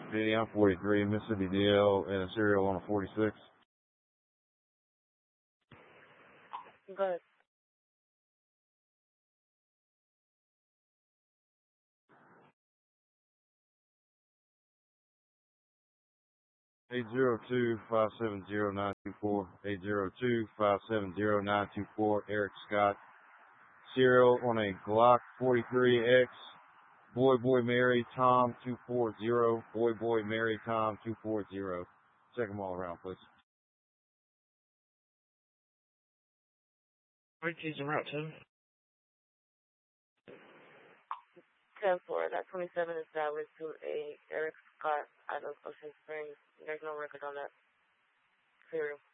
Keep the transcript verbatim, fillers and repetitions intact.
J D, I'm forty-three, Mississippi D L, and a serial on a forty-six. Go ahead. eight zero two, five seven zero, nine two four, eight zero two, five seven zero, nine two four, Eric Scott. Serial on a Glock forty-three X, Boy Boy Mary Tom two four zero, Boy Boy Mary Tom two four zero. Check them all around, please. Where'd you use route to? ten four, that twenty-seven is established to a Eric Scott out of Ocean Springs. There's no record on that serial.